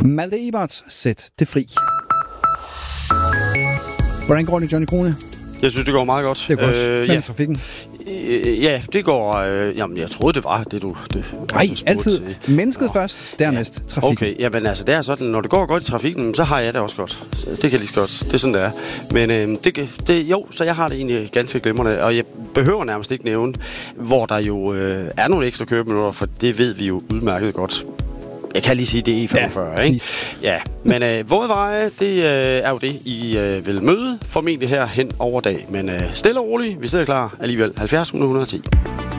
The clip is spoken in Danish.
Malte Ebert, sæt det fri. Hvordan går det, Johnny Krone? Jeg synes, det går meget godt. Det er godt. Hvad med trafikken? Ja, det går... jamen, jeg troede, det var det, du... Nej, altid mennesket først, dernæst trafikken. Okay, jamen altså, det er sådan, når det går godt i trafikken, så har jeg det også godt. Det kan jeg lige så godt. Det er sådan, det er. Men så jeg har det egentlig ganske glimrende, og jeg behøver nærmest ikke nævne, hvor der jo er nogle ekstra køreminutter, for det ved vi jo udmærket godt. Jeg kan lige sige, det er E45, ja, ikke? Ja, men våde veje, det er jo det, I vil møde formentlig her hen over dag. Men stille og roligt, vi sidder klar alligevel. 70 110.